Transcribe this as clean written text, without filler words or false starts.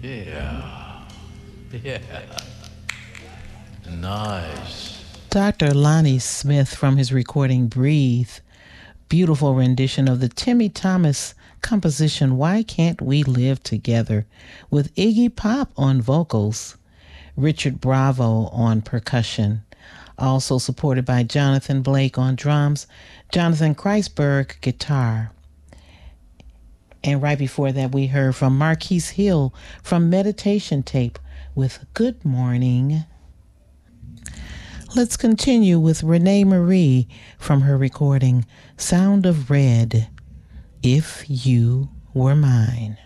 Yeah. Yeah. Nice. Dr. Lonnie Smith from his recording Breathe. Beautiful rendition of the Timmy Thomas composition Why Can't We Live Together with Iggy Pop on vocals, Richard Bravo on percussion, also supported by Jonathan Blake on drums, Jonathan Kreisberg guitar. And right before that, we heard from Marquise Hill from Meditation Tape with Good Morning. Let's continue with Renee Marie from her recording Sound of Red, If You Were Mine.